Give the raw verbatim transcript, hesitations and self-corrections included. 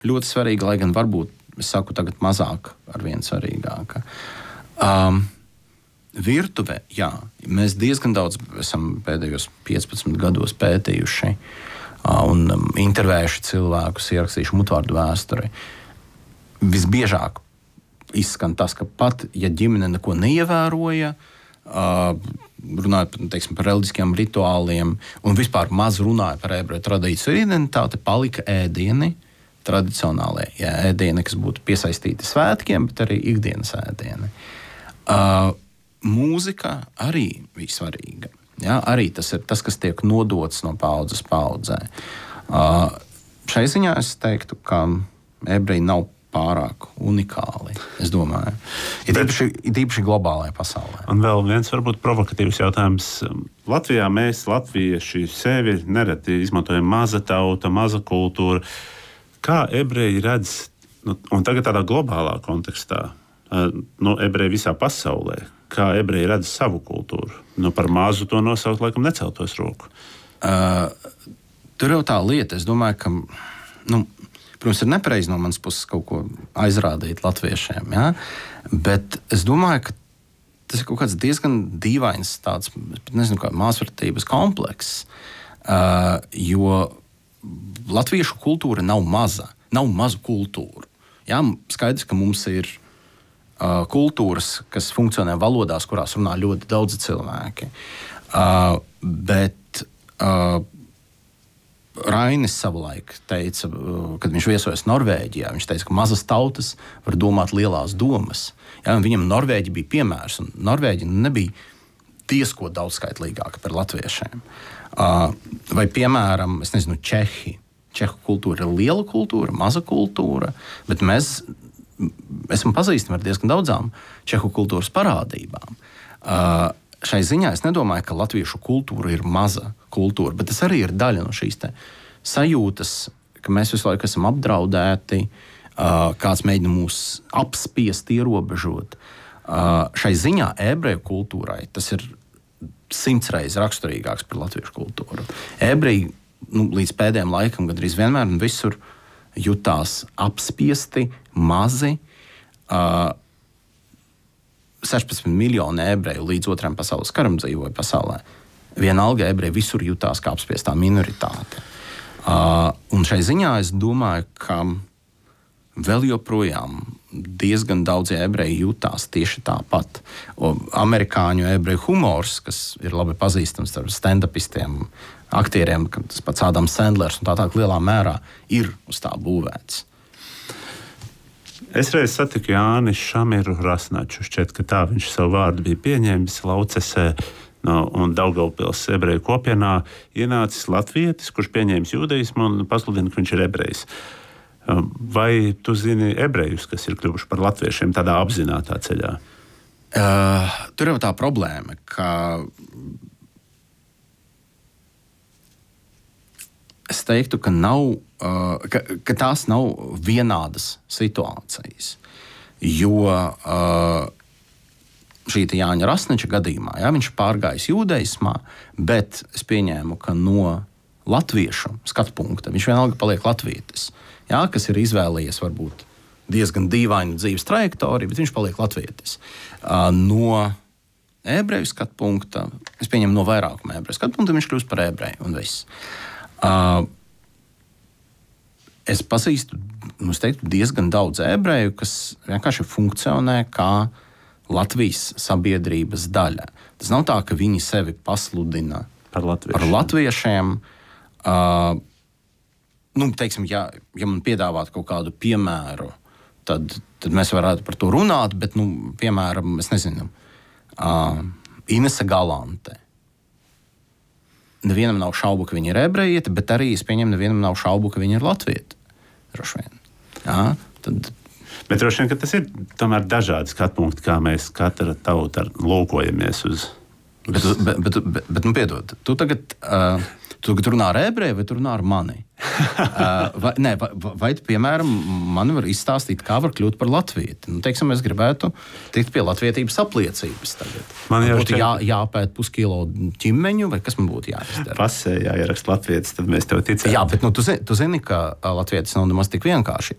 ļoti svarīga, lai gan varbūt, es saku tagad mazāk ar vien svarīgāka. Um, virtuve, jā, mēs diezgan daudz esam pēdējos piecpadsmit gados pētījuši uh, un um, intervējuši cilvēkus, ierakstījuši mutvārdu vēsturi. Visbiežāk izskan tas, ka pat, ja ģimene neko neievēroja, uh, runājot teiksim, par reliģiskiem rituāliem un vispār maz runāja par ebreju tradīciju identitāti, palika ēdieni, tradicionālie jā, ēdieni, kas būtu piesaistīti svētkiem, bet arī ikdienas ēdieni. Uh, mūzika arī bija svarīga. Jā, arī tas ir tas, kas tiek nodots no paudzes paudzē. Uh, šai ziņā es teiktu, ka ebreji nav pārāk unikāli, es domāju. Ir īpaši, īpaši globālajā pasaulē. Un vēl viens varbūt provokatīvs jautājums. Latvijā mēs, latvieši, sevi nereti izmantojam maza tauta, maza kultūra. Kā ebreji redz, nu, un tagad tādā globālā kontekstā, nu, ebreji visā pasaulē, kā ebreji redz savu kultūru? Nu, par mazu to nosaukt, laikam neceltos roku. Uh, tur jau tā lieta, es domāju, ka, nu, protams, ir nepareizi no manas puses kaut ko aizrādīt latviešiem, ja? Bet es domāju, ka tas ir kaut kāds diezgan dīvains tāds, nezinu, kā māsvērtības komplekss, uh, jo latviešu kultūra nav maza, nav mazu kultūru. Ja? Skaidrs, ka mums ir uh, kultūras, kas funkcionē valodās, kurās runā ļoti daudzi cilvēki. Uh, bet uh, Rainis savulaik teica, kad viņš viesojas Norvēģijā, viņš teica, ka mazas tautas var domāt lielās domas. Ja, viņam Norvēģi bija piemērs, un Norvēģi nebija diezko daudzskaitlīgāka par latviešiem. Uh, vai, piemēram, es nezinu, Čehi. Čehu kultūra ir liela kultūra, maza kultūra, bet mēs esam pazīstami ar diezgan daudzām čehu kultūras parādībām. Uh, Šai ziņā es nedomāju, ka latviešu kultūra ir maza kultūra, bet tas arī ir daļa no šīs te sajūtas, ka mēs visu laiku esam apdraudēti, uh, kāds mēģina mūs apspiest, ierobežot. Uh, šai ziņā ebreju kultūrai tas ir simts reizes raksturīgāks par latviešu kultūru. Ebreji nu, līdz pēdējiem laikam gandrīz vienmēr un visur jutās apspiesti, mazi. Uh, sešpadsmit miljoni ebreju līdz otrajam pasaules karam dzīvoja pasaulē. Vienalga ebreji visur jutās kā apspiestā minoritāte. Uh, un šai ziņā es domāju, ka vēl joprojām diezgan daudzi ebreji jutās tieši tāpat. O, amerikāņu ebreju humors, kas ir labi pazīstams ar stand-upistiem, aktieriem, tas pats Ādams Sandlers un tā tā lielā mērā ir uz tā būvēts. Es reiz satiku Jāni Šamiru Rasnaču, šķiet, ka tā viņš savu vārdu bija pieņēmis Laucesē no, un Daugavpils ebreju kopienā ienācis latvietis, kurš pieņēmis jūdeismu un pasludina, ka viņš ir ebrejs. Vai tu zini ebrejus, kas ir kļuvuši par latviešiem tādā apzinātā ceļā? Uh, tur jau tā problēma, ka es teiktu, ka, nav, uh, ka, ka tās nav vienādas situācijas. Jo uh, šī Jāņa Rasnača gadījumā, jā, viņš pārgājis jūdeismā, bet es pieņēmu, ka no latviešu skatu punkta viņš vienalga paliek latvietis, jā, kas ir izvēlējies varbūt diezgan dīvainu dzīves trajektoriju, bet viņš paliek latvietis. Uh, no ebreju skatu punkta, es pieņemu no vairākuma ebreju skatu punkta, viņš kļūst par ebreju un viss. Uh, es pazīstu, nu, es teiktu, diezgan daudz ebreju, kas vienkārši funkcionē kā Latvijas sabiedrības daļa. Tas nav tā, ka viņi sevi pasludina par latviešiem. Par latviešiem. Uh, nu, teiksim, ja, ja man piedāvātu kaut kādu piemēru, tad, tad mēs varētu par to runāt, bet, nu, piemēram, es nezinu, uh, Inese Galante. Nevienam nav šaubu, ka viņi ir ebrejieti, bet arī es pieņemu, nevienam nav šaubu, ka viņi ir latvieti. Droši vien. Jā, tad... Bet droši vien, ka tas ir tomēr dažādi skatpunkti, kā mēs katra tauta lūkojamies uz... uz... Bet, bet, bet, bet, bet, nu piedod, tu tagad, uh, tu tagad runā ar ebreju vai tu runā ar mani? vai, ne, vai, vai, piemēram, man var izstāstīt, kā var kļūt par latvieti? Nu, teiksim, es gribētu tikt pie latvietības apliecības tagad. Man jau būtu šķiet... jā, jāpēt puskilo ķimeņu, vai kas man būtu jāizdara? Pasē jāierakst latvietis, tad mēs tev ticam. Jā, bet nu, tu, zini, tu zini, ka latvietis nav nemaz tik vienkārši.